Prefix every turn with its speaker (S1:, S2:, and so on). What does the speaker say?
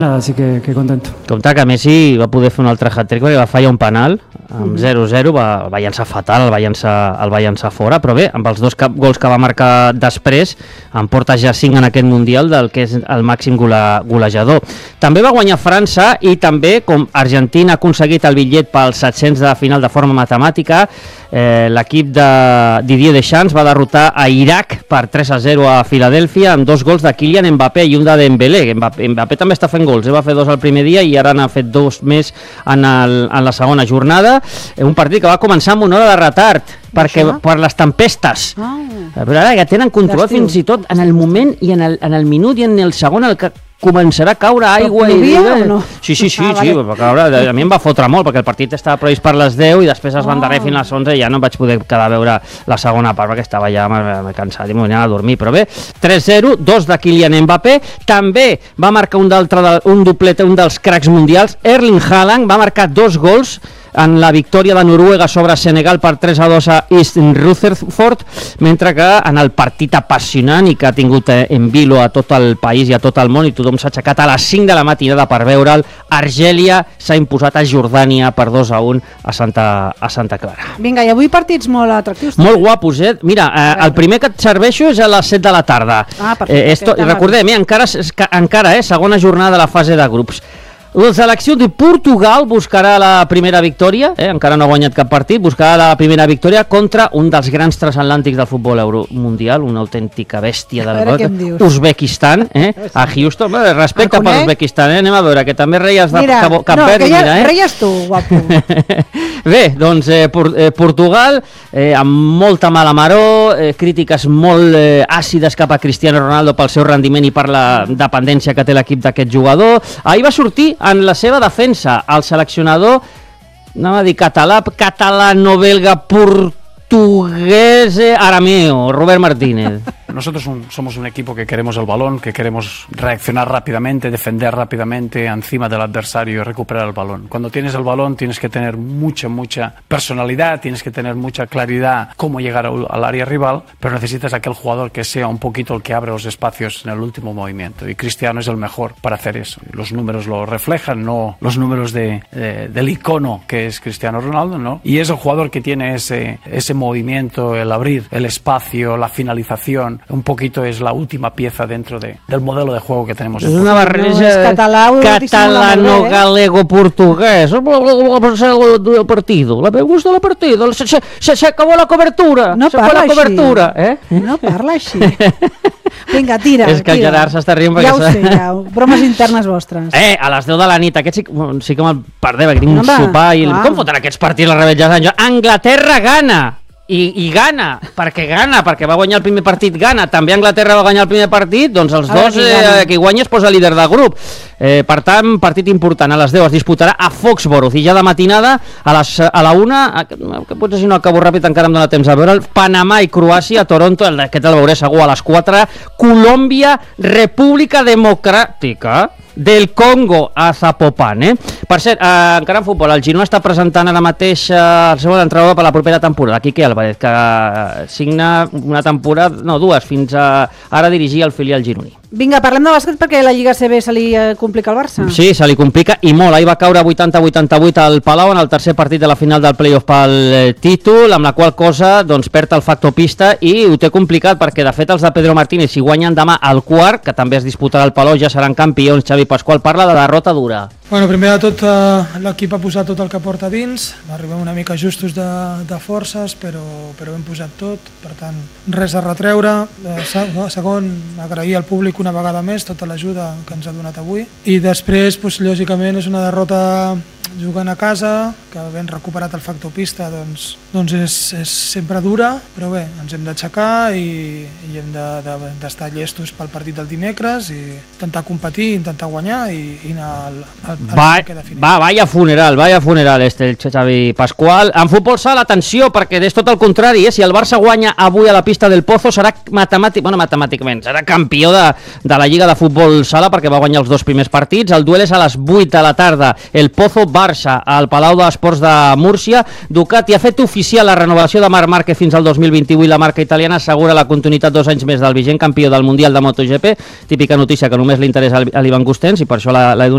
S1: Así que contento.
S2: Compte que Messi va poder fer un altre hat-trick perquè va fallar un penal, amb 0-0 va llançar fatal, el va llançar fora, però bé, amb els dos gols que va marcar després, en porta ja 5 en aquest Mundial del que és el màxim golejador. També va guanyar França i també, com Argentina ha aconseguit el bitllet pels 700 de final de forma matemàtica, l'equip de Didier Deschamps va derrotar a Iraq per 3-0 a Filadèlfia amb 2 gols de Kylian Mbappé i un de Dembélé. Mbappé també està fent gols, va fer 2 el primer dia i ara n'ha fet 2 més en la segona jornada. Un partit que va començar amb una hora de retard per les tempestes. Però ara ja tenen controlat fins i tot en el moment i en el minut i en el segon el que començarà a caure aigua i...
S3: No?
S2: Sí, a mi em va fotre molt perquè el partit estava previst per les 10 i després es van endarrer fins a les 11 i ja no vaig poder quedar a veure la segona part perquè estava ja cansat i m'ho anava a dormir, però bé, 3-0, 2 de Kylian Mbappé. També va marcar un doblet, un dels cracs mundials, Erling Haaland, va marcar 2 gols en la victòria de Noruega sobre Senegal per 3-2 a East Rutherford, mentre que en el partit apassionant i que ha tingut en vilo a tot el país i a tot el món i tothom s'ha aixecat a les 5 de la matinada per veure'l, Argèlia s'ha imposat a Jordània per 2-1 a Santa Clara.
S3: Vinga, i avui partits molt atractius.
S2: Molt guapos, Mira, el primer que et serveixo és a les 7 de la tarda.
S3: Perfecte.
S2: Recordem, encara segona jornada de la fase de grups. La selecció de Portugal buscarà la primera victòria, encara no ha guanyat cap partit, buscarà la primera victòria contra un dels grans transatlàntics del futbol mundial, una autèntica bèstia del Uzbekistan, a Houston. Respecte per Uzbekistan, anem a veure, que també reies de Cap Verd.
S3: Reies tu, guapo.
S2: Bé, doncs Portugal, amb molta mala maror, crítiques molt àcides cap a Cristiano Ronaldo pel seu rendiment i per la dependència que té l'equip d'aquest jugador. Ahir va sortir en la seva defensa el seleccionador, anava a dir catalano-belga portuguès arameo, Robert Martínez.
S4: Nosotros somos un equipo que queremos el balón, que queremos reaccionar rápidamente, defender rápidamente encima del adversario y recuperar el balón. Cuando tienes el balón tienes que tener mucha personalidad, tienes que tener mucha claridad cómo llegar al área rival, pero necesitas aquel jugador que sea un poquito el que abre los espacios en el último movimiento. Y Cristiano es el mejor para hacer eso. Los números lo reflejan, no los números del icono que es Cristiano Ronaldo, ¿no? Y es el jugador que tiene ese movimiento, el abrir el espacio, la finalización. Un poquito es la última pieza dentro del modelo de juego que tenemos.
S2: Es una barreja catalano-galego-portugués. El partido. Me gusta el partido. Se acabó la cobertura.
S3: No parla així. No parla així. Vinga, tira.
S2: És que el Gerard s'està rient perquè...
S3: Ja ho sé, bromes internes vostres.
S2: A les 10 de la nit, aquest sí que me'l perdé, perquè tinc un sopar i... Com foten aquests partits la rebetjada? Anglaterra gana! I gana, perquè va guanyar el primer partit, gana, també Anglaterra va guanyar el primer partit, doncs els dos qui guanya es posa líder del grup. Per tant, partit important, a les 10 es disputarà a Foxborough i ja de matinada a la 1, que potser si no acabo ràpid encara em dóna temps a veure, Panamà i Croàcia a Toronto, aquest el veuré segur a les 4, Colòmbia, República Democràtica del Congo a Zapopan. Per cert, encara en futbol, el Girona està presentant ara mateix el seu entrenador per la propera temporada, Quique Álvarez, que signa una temporada, no, 2, fins a ara dirigir el filial gironí.
S3: Vinga, parlem de bàsquet perquè la Lliga CB se li complica al Barça.
S2: Sí, se li complica i molt. Ahir va caure 80-88 al Palau en el tercer partit de la final del playoff pel títol, amb la qual cosa doncs, perd el factor pista i ho té complicat perquè de fet els de Pedro Martínez, si guanyen demà al quart, que també es disputarà al Palau, ja seran campions. Xavi Pasqual parla de derrota dura.
S5: Bueno, primer de tot l'equip ha posat tot el que porta dins, arribem una mica justos de forces, però hem posat tot, per tant res a retreure. Segon, agrair al públic una vegada més tota l'ajuda que ens ha donat avui, i després lògicament és una derrota jugant a casa, que havent recuperat el factor pista doncs és sempre dura, però bé, ens hem d'aixecar i hem d'estar llestos pel partit del dimecres i intentar competir, intentar guanyar i anar al que definim.
S2: Vaya funeral el Xavi Pasqual. En futbol sala, atenció, perquè és tot el contrari, si el Barça guanya avui a la pista del Pozo serà matemàticament, serà campió de la Lliga de Futbol Sala perquè va guanyar els 2 primers partits. El duel és a les 8 de la tarda, el Pozo Barça al Palau d'Esports de Múrcia. Ducati ha fet oficial la renovació de Marc Márquez fins al 2028 i la marca italiana assegura la continuïtat 2 anys més del vigent campió del Mundial de MotoGP. Típica notícia que només li interessa a l'Ivan Gustens i per això l'he donat.